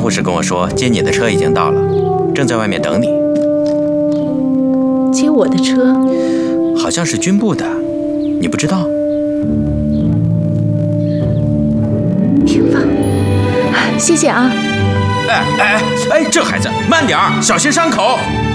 护士跟我说，接你的车已经到了，正在外面等你。 接我的车？ 好像是军部的，你不知道？ 挺放，谢谢啊。 哎，这孩子慢点儿，小心伤口。